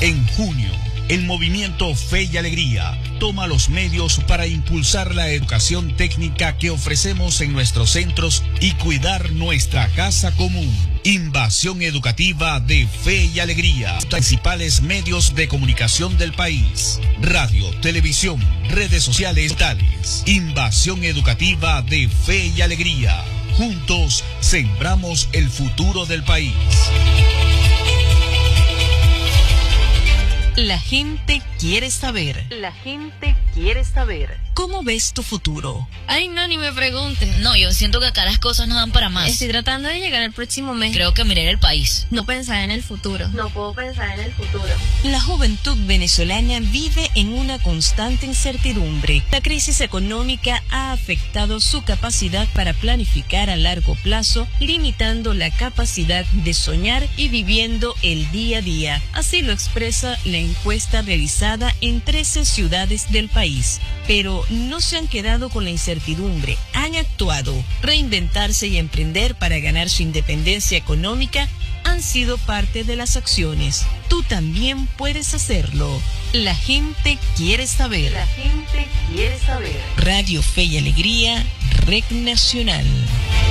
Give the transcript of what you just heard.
En junio, el movimiento Fe y Alegría toma los medios para impulsar la educación técnica que ofrecemos en nuestros centros y cuidar nuestra casa común. Invasión educativa de Fe y Alegría. Principales medios de comunicación del país: radio, televisión, redes sociales, tales. Invasión educativa de Fe y Alegría. Juntos sembramos el futuro del país. La gente quiere saber. La gente quiere saber. ¿Cómo ves tu futuro? Ay, no, ni me preguntes. No, yo siento que acá las cosas no dan para más. Estoy tratando de llegar al próximo mes. Creo que mirar el país. No pensar en el futuro. No puedo pensar en el futuro. La juventud venezolana vive en una constante incertidumbre. La crisis económica ha afectado su capacidad para planificar a largo plazo, limitando la capacidad de soñar y viviendo el día a día. Así lo expresa la encuesta realizada en 13 ciudades del país. Pero no se han quedado con la incertidumbre, han actuado. Reinventarse y emprender para ganar su independencia económica han sido parte de las acciones. Tú también puedes hacerlo. La gente quiere saber. La gente quiere saber. Radio Fe y Alegría, Red Nacional.